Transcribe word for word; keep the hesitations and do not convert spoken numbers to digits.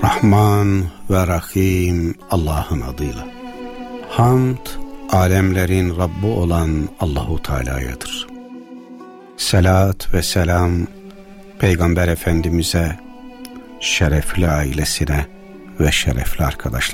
Rahman ve Rahim Allah'ın adıyla. Hamd, alemlerin Rabbi olan Allahu Teala'yadır. Selat ve selam Peygamber Efendimiz'e, şerefli ailesine ve şerefli arkadaşlarına.